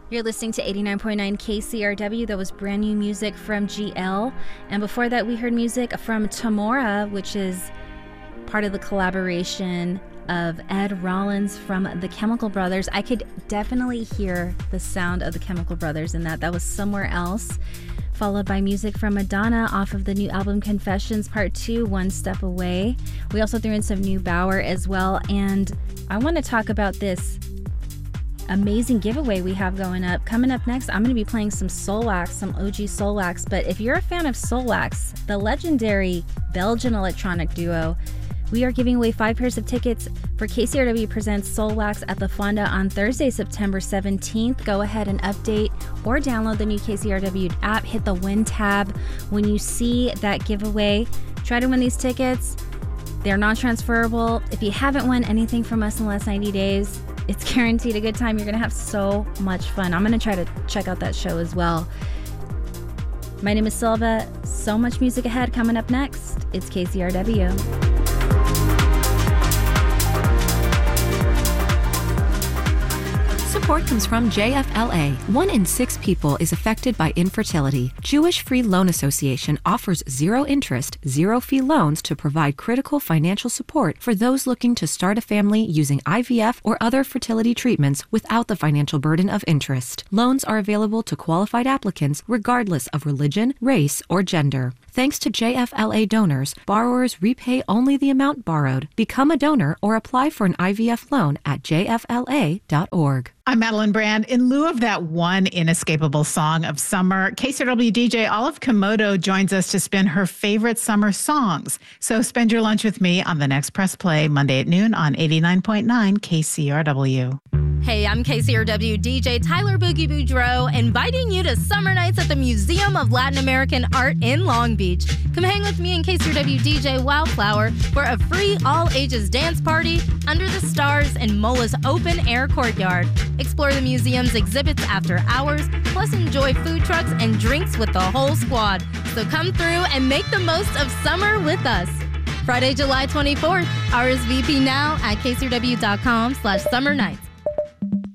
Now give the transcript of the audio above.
You're listening to 89.9 KCRW. That was brand new music from GL. And before that, we heard music from Tamora, which is part of the collaboration of Ed Rollins from the Chemical Brothers. I could definitely hear the sound of the Chemical Brothers in that. That was Somewhere Else. Followed by music from Madonna off of the new album Confessions Part 2, One Step Away. We also threw in some new Bauer as well. And I want to talk about this amazing giveaway we have going up. Coming up next, I'm going to be playing some Soulwax, some OG Soulwax. But if you're a fan of Soulwax, the legendary Belgian electronic duo, we are giving away 5 pairs of tickets for KCRW Presents Soulwax at the Fonda on Thursday, September 17th. Go ahead and update or download the new KCRW app. Hit the win tab when you see that giveaway. Try to win these tickets. They're non-transferable. If you haven't won anything from us in the last 90 days, it's guaranteed a good time. You're going to have so much fun. I'm going to try to check out that show as well. My name is Silva. So much music ahead. Coming up next, it's KCRW. Support comes from JFLA. 1 in 6 people is affected by infertility. Jewish Free Loan Association offers zero interest, zero fee loans to provide critical financial support for those looking to start a family using IVF or other fertility treatments without the financial burden of interest. Loans are available to qualified applicants regardless of religion, race, or gender. Thanks to JFLA donors, borrowers repay only the amount borrowed. Become a donor or apply for an IVF loan at jfla.org. I'm Madeline Brand. In lieu of that one inescapable song of summer, KCRW DJ Olive Komodo joins us to spin her favorite summer songs. So spend your lunch with me on the next Press Play, Monday at noon on 89.9 KCRW. Hey, I'm KCRW DJ Tyler Boogie Boudreau, inviting you to Summer Nights at the Museum of Latin American Art in Long Beach. Come hang with me and KCRW DJ Wildflower for a free all-ages dance party under the stars in MOLA's open-air courtyard. Explore the museum's exhibits after hours, plus enjoy food trucks and drinks with the whole squad. So come through and make the most of summer with us. Friday, July 24th, RSVP now at kcrw.com/summernights.